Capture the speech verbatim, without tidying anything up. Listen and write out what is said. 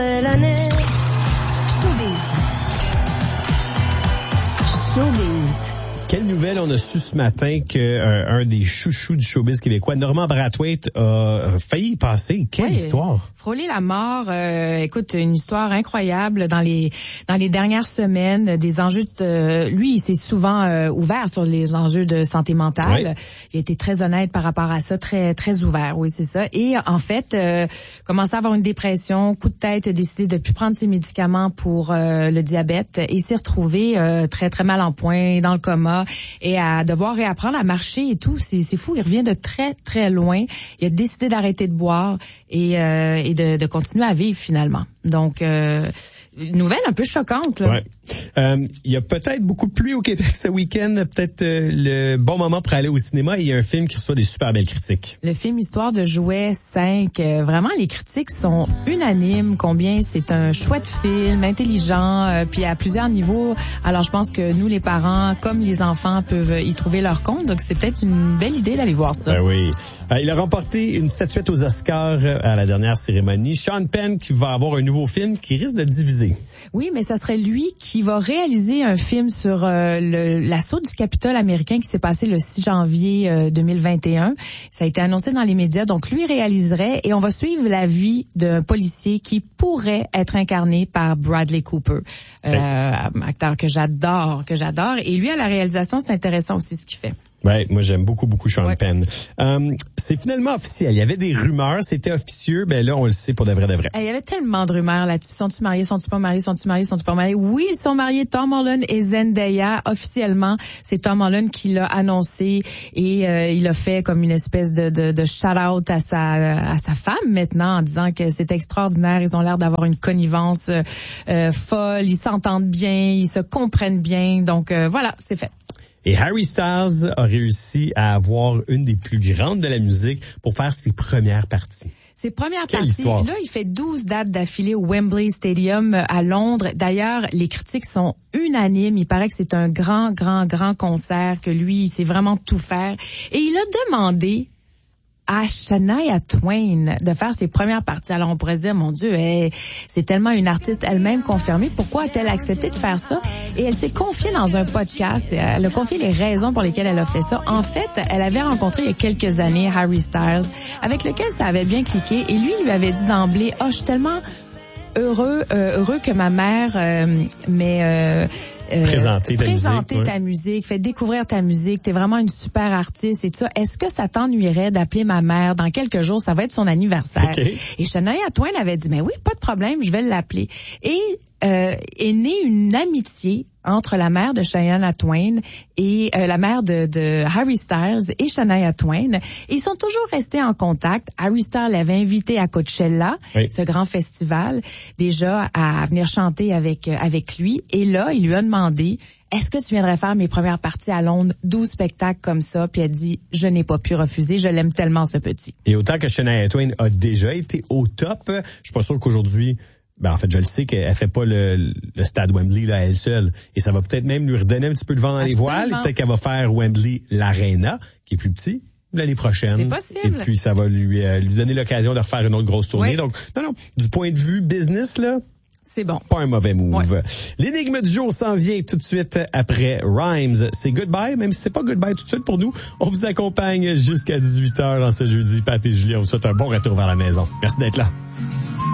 L'année. Showbiz. Showbiz. Quelle nouvelle on a su ce matin que euh, un des chouchous du showbiz québécois, Normand Brathwaite, a failli y passer. Quelle oui, histoire! Frôler la mort, euh, écoute, une histoire incroyable dans les dans les dernières semaines, des enjeux de, euh, lui, il s'est souvent euh, ouvert sur les enjeux de santé mentale. Oui. Il a été très honnête par rapport à ça, très très ouvert, oui, c'est ça. Et en fait, euh, commençait à avoir une dépression, coup de tête, a décidé de plus prendre ses médicaments pour euh, le diabète et s'est retrouvé euh, très très mal en point, dans le coma et à devoir réapprendre à marcher et tout. C'est, c'est fou, il revient de très très loin. Il a décidé d'arrêter de boire et, euh, et de, de continuer à vivre finalement. Donc, euh, une nouvelle un peu choquante. Là. Ouais. Euh, il y a peut-être beaucoup de pluie au Québec ce week-end, peut-être euh, le bon moment pour aller au cinéma. Et il y a un film qui reçoit des super belles critiques. Le film Histoire de jouets cinq, euh, vraiment les critiques sont unanimes, combien c'est un chouette film, intelligent, euh, puis à plusieurs niveaux. Alors je pense que nous les parents, comme les enfants, peuvent y trouver leur compte. Donc c'est peut-être une belle idée d'aller voir ça. Ben oui. Euh, il a remporté une statuette aux Oscars à la dernière cérémonie. Sean Penn qui va avoir un nouveau film qui risque de diviser. Oui, mais ça serait lui qui va réaliser un film sur euh, le, l'assaut du Capitole américain qui s'est passé le six janvier euh, deux mille vingt et un. Ça a été annoncé dans les médias. Donc, lui réaliserait et on va suivre la vie d'un policier qui pourrait être incarné par Bradley Cooper, euh, acteur que j'adore, que j'adore. Et lui, à la réalisation, c'est intéressant aussi ce qu'il fait. Ouais, moi j'aime beaucoup beaucoup Sean ouais. Penn. Um, c'est finalement officiel. Il y avait des rumeurs, c'était officieux, ben là on le sait pour de vrai de vrai. Il y avait tellement de rumeurs là-dessus. Sont-ils mariés, sont-ils pas mariés, sont-ils mariés, sont-ils pas mariés? Oui, ils sont mariés. Tom Holland et Zendaya. Officiellement, c'est Tom Holland qui l'a annoncé et euh, il a fait comme une espèce de, de, de shout-out à sa à sa femme maintenant en disant que c'est extraordinaire. Ils ont l'air d'avoir une connivence euh, folle. Ils s'entendent bien, ils se comprennent bien. Donc euh, voilà, c'est fait. Et Harry Styles a réussi à avoir une des plus grandes de la musique pour faire ses premières parties. Ses premières Quelle parties, histoire. là, il fait douze dates d'affilée au Wembley Stadium à Londres. D'ailleurs, les critiques sont unanimes. Il paraît que c'est un grand, grand, grand concert, que lui, il sait vraiment tout faire. Et il a demandé à Shania Twain de faire ses premières parties. Alors on pourrait se dire, mon Dieu, elle, c'est tellement une artiste elle-même confirmée. Pourquoi a-t-elle accepté de faire ça? Et elle s'est confiée dans un podcast. Elle a confié les raisons pour lesquelles elle a fait ça. En fait, elle avait rencontré il y a quelques années Harry Styles, avec lequel ça avait bien cliqué. Et lui, il lui avait dit d'emblée, oh, je suis tellement heureux, euh, heureux que ma mère euh, m'ait euh, euh, présenter ta présenter musique, ta ouais. musique, fait découvrir ta musique. T'es vraiment une super artiste et tout ça. Est-ce que ça t'ennuierait d'appeler ma mère dans quelques jours? Ça va être son anniversaire. Okay. Et Shania Twain avait dit, mais oui, pas de problème, je vais l'appeler. Et euh, est née une amitié entre la mère de Shania Twain et euh, la mère de, de Harry Styles et Shania Twain. Et ils sont toujours restés en contact. Harry Styles l'avait invité à Coachella, oui. ce grand festival, déjà à venir chanter avec avec lui. Et là, il lui a demandé, est-ce que tu viendrais faire mes premières parties à Londres, douze spectacles comme ça? Puis elle dit, je n'ai pas pu refuser, je l'aime tellement ce petit. Et autant que Shania Twain a déjà été au top, je suis pas sûr qu'aujourd'hui, ben en fait, je le sais qu'elle fait pas le, le stade Wembley là elle seule. Et ça va peut-être même lui redonner un petit peu de vent dans Absolument. les voiles. Peut-être qu'elle va faire Wembley l'Arena, qui est plus petit, l'année prochaine. C'est possible. Et puis ça va lui euh, lui donner l'occasion de refaire une autre grosse tournée. Oui. Donc, non, non, du point de vue business, là, c'est bon. Pas un mauvais move. Ouais. L'énigme du jour s'en vient tout de suite après Rhymes. C'est goodbye, même si c'est pas goodbye tout de suite pour nous. On vous accompagne jusqu'à dix-huit heures en ce jeudi. Pat et Julie, on vous souhaite un bon retour vers la maison. Merci d'être là.